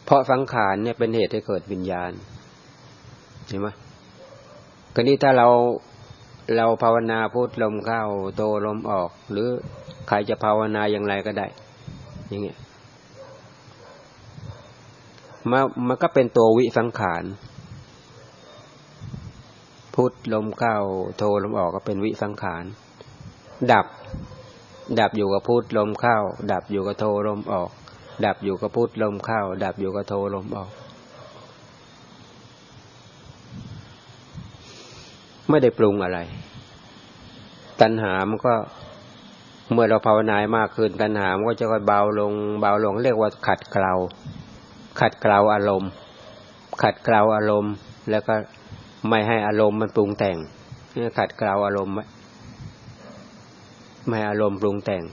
เพราะสังขารเนี่ยเป็นเหตุให้เกิดวิญญาณเห็นไหมก็นี่ถ้าเราภาวนาพุทลมเข้าโตลมออกหรือใครจะภาวนาอย่างไรก็ได้อย่างเงี้ยมันก็เป็นตัววิสังขารพุทลมเข้าโทลมออกก็เป็นวิสังขารดับอยู่กับพุทลมเข้าดับอยู่กับโทลมออกดับอยู่กับพุทลมเข้าดับอยู่กับโทลมออกไม่ได้ปรุงอะไรตัณหามันก็เมื่อเราภาวนามากขึ้นตัณหามันก็จะค่อยเบาลงเรียกว่าขัดเกลาอารมณ์แล้วก็ไม่ให้อารมณ์มันปรุงแต่งเนี่ยขัดเกลาอารมณ์ไม่ให้อารมณ์ปรุงแต่ง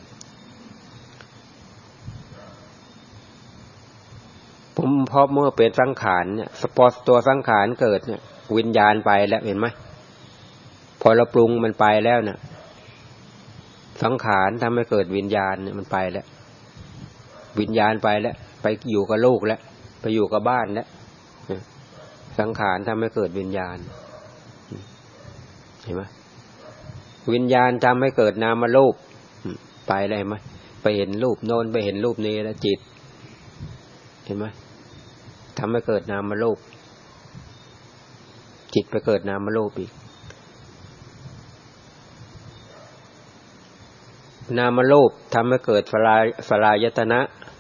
เพราะเมื่อเป็นสังขารเนี่ยสปอร์ตตัวสังขารเกิดเนี่ยวิญญาณไปแล้วเห็นไหมพอเราปรุงมันไปแล้วเนี่ยสังขารทำให้เกิดวิญญาณเนี่ยมันไปแล้ววิญญาณไปแล้วไปอยู่กับลูกแล้วไปอยู่กับบ้านแล้วสังขารทำให้เกิดวิญญาณเห็นไหมวิญญาณทำให้เกิดนามรูปไปแล้วเห็นไหมไปเห็นรูปโน้นไปเห็นรูปนี้แล้วจิตเห็นไหมทำให้เกิดนามรูปจิตไปเกิดนามรูปอีกนามรูปทำให้เกิดสลายตนะ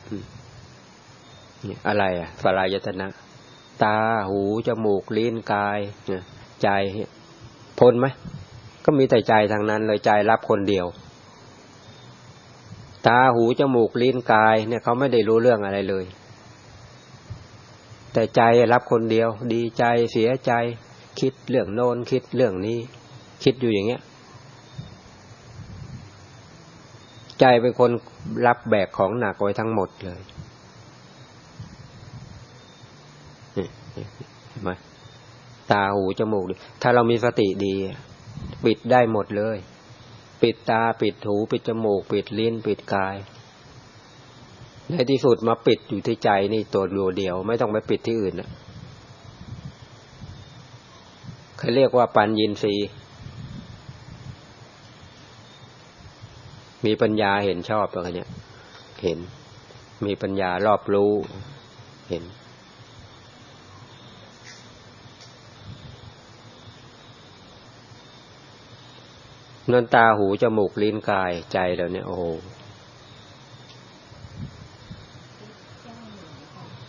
อะไรอ่ะสลายตนะตาหูจมูกลิ้นกายใจพ้นไหมก็มีแต่ใจทางนั้นเลยใจรับคนเดียวตาหูจมูกลิ้นกายเนี่ยเขาไม่ได้รู้เรื่องอะไรเลยแต่ใจรับคนเดียวดีใจเสียใจคิดเรื่องโน้นคิดเรื่องนี้คิดอยู่อย่างเงี้ยใจเป็นคนรับแบกของหนักไว้ทั้งหมดเลยเห็นไหมตาหูจมูกถ้าเรามีสติดีปิดได้หมดเลยปิดตาปิดหูปิดจมูกปิดลิ้นปิดกายในที่สุดมาปิดอยู่ที่ใจนี่ตัวเดียวไม่ต้องไปปิดที่อื่นนะเขาเรียกว่าปัญญีนทรีย์มีปัญญาเห็นชอบอะไรเนี่ยเห็นมีปัญญารอบรู้เห็นนั่นตาหูจมูกลิ้นกายใจแล้วเนี่ยโอ้โห